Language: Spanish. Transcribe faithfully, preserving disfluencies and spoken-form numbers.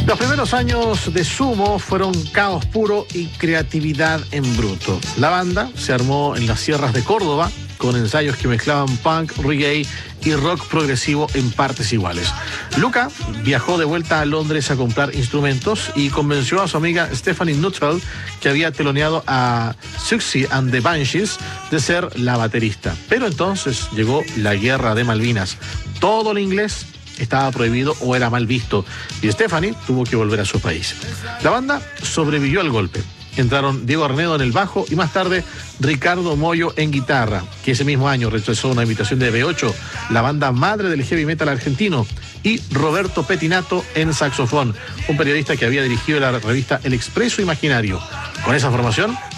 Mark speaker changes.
Speaker 1: Los primeros años de Sumo fueron caos puro y creatividad en bruto. La banda se armó en las sierras de Córdoba con ensayos que mezclaban punk, reggae y rock progresivo en partes iguales. Luca viajó de vuelta a Londres a comprar instrumentos y convenció a su amiga Stephanie Nuttall, que había teloneado a Siouxsie and the Banshees, de ser la baterista. Pero entonces llegó la guerra de Malvinas. Todo el inglés estaba prohibido o era mal visto, y Stephanie tuvo que volver a su país. La banda sobrevivió al golpe. Entraron Diego Arnedo en el bajo y más tarde Ricardo Mollo en guitarra, que ese mismo año rechazó una invitación de B ocho, la banda madre del heavy metal argentino, y Roberto Petinato en saxofón, un periodista que había dirigido la revista El Expreso Imaginario. Con esa formación